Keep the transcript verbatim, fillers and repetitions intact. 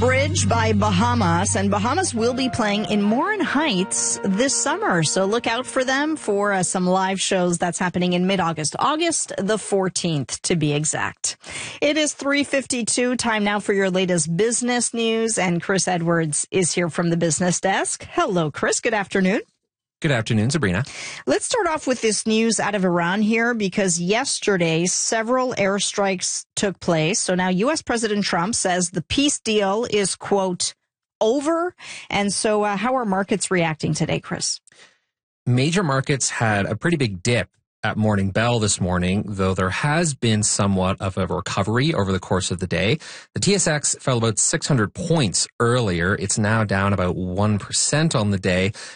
Bridge by Bahamas, and Bahamas will be playing in Morin Heights this summer. So look out for them for uh, some live shows. That's happening in mid-August, August the fourteenth to be exact. It is three fifty-two, time now for your latest business news, and Chris Edwards is here from the business desk. Hello, Chris. Good afternoon. Good afternoon, Sabrina. Let's start off with this news out of Iran here, because yesterday several airstrikes took place. So now U S President Trump says the peace deal is, quote, over. And so uh, how are markets reacting today, Chris? Major markets had a pretty big dip at morning bell this morning, though there has been somewhat of a recovery over the course of the day. The T S X fell about six hundred points earlier. It's now down about one percent on the day.